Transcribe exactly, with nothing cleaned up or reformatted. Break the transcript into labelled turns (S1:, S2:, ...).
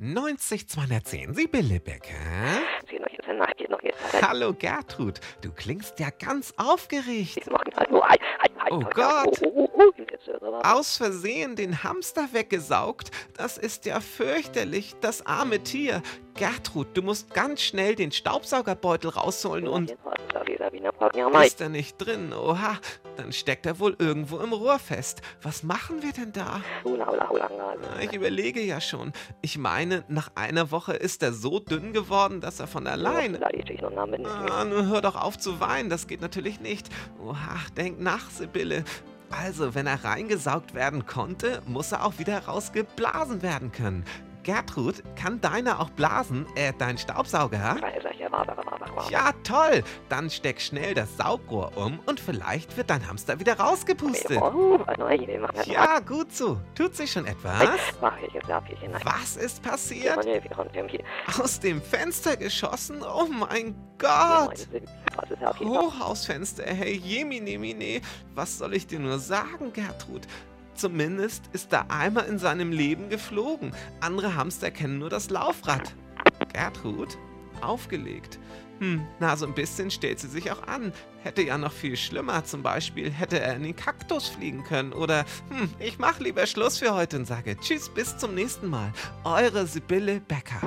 S1: neunzig zweihundertzehn, Sibylle Becker.
S2: Sie noch jetzt nach geht noch jetzt.
S1: Hallo Gertrud, du klingst ja ganz aufgeregt.
S2: Ich mache halt nur ein, ein, ein,
S1: Oh
S2: ein,
S1: Gott.
S2: Oh, oh, oh, und jetzt, äh,
S1: Aus Versehen den Hamster weggesaugt? Das ist ja fürchterlich, das arme Tier. Gertrud, du musst ganz schnell den Staubsaugerbeutel rausholen und...
S2: jetzt hat es da wieder wie eine Packung. Ja, Mai.
S1: Ist er nicht drin? Oha, dann steckt er wohl irgendwo im Rohr fest. Was machen wir denn da?
S2: Hula, hula, hula, hula.
S1: Na, Ich überlege ja schon. Ich meine, nach einer Woche ist er so dünn geworden, dass er von alleine...
S2: Vielleicht ich noch einen Namen nicht.
S1: Ah, nun hör doch auf zu weinen, das geht natürlich nicht. Oha, denk nach, Sibylle. Also, wenn er reingesaugt werden konnte, muss er auch wieder rausgeblasen werden können. Gertrud, kann deiner auch blasen? Äh, dein Staubsauger? Ja, toll! Dann steck schnell das Saugrohr um und vielleicht wird dein Hamster wieder rausgepustet. Ja, gut so. Tut sich schon etwas?
S2: Mach ich jetzt ab hier.
S1: Was ist passiert?
S2: Was
S1: Aus dem Fenster geschossen? Oh mein Gott!
S2: ist ab hier?
S1: Hochhausfenster, hey Jemine, mine. Was soll ich dir nur sagen, Gertrud? Zumindest ist da einmal in seinem Leben geflogen. Andere Hamster kennen nur das Laufrad. Gertrud? Aufgelegt. Hm, na, so ein bisschen stellt sie sich auch an. Hätte ja noch viel schlimmer. Zum Beispiel hätte er in den Kaktus fliegen können. Oder, hm, ich mach lieber Schluss für heute und sage Tschüss, bis zum nächsten Mal. Eure Sibylle Becker.